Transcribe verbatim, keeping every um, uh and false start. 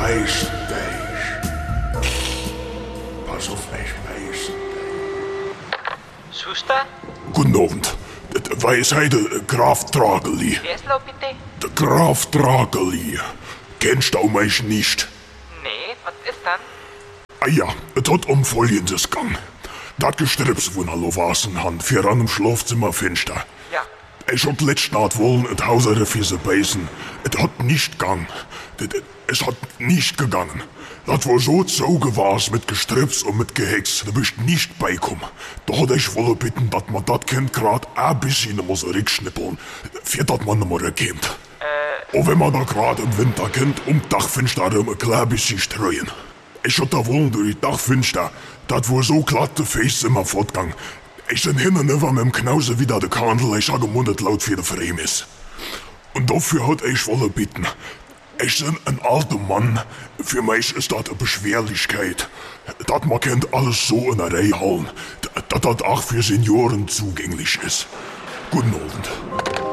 beißen dich. Pass auf, ich beißen dich. Schuster? Guten Abend. Das war jetzt heute Graf Drageli. Wer ist lo bitte? Der Graf Drageli. Kennst du mich nicht? Nee, was ist dann? Ah ja, es hat um Folgendes gegangen. Das Gestrüps, wo er wasen han, für an im Schlafzimmerfenster. Ja. Ich hab letzte Nacht wollen et Hauser für sie beißen. Es hat nicht gegangen. Es hat nicht gegangen. Das war so zaugewas mit Gestrüps und mit Gehex. Da bist nicht beikommen. Da hat ich wolle bitten, dass man das Kind grad ein bisschen muss rückschnippeln, für das man nicht mehr erkennt. Äh. Und wenn man da grad im Winter kennt, um Dachfenster um ein klein bisschen streuen. Ich hab da wollen durch die Dachfenster, das war so glatt, der Face immer fortgang. Ich bin hin und über mit dem Knause wieder der Kandel, ich habe gemundet laut für der Frame ist. Und dafür hat ich wolle bitten. Ich bin ein alter Mann. Für mich ist das eine Beschwerlichkeit. Das man kennt alles so in der Reihe halten. Dass das auch für Senioren zugänglich ist. Guten Abend.